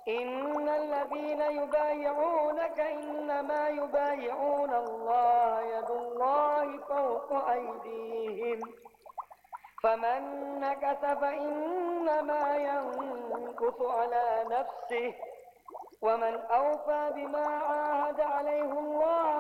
إن الذين يبايعونك إنما يبايعون الله يد الله فوق أيديهم فمن نكث فإنما ينكث على نفسه ومن أوفى بما عاهد عليه الله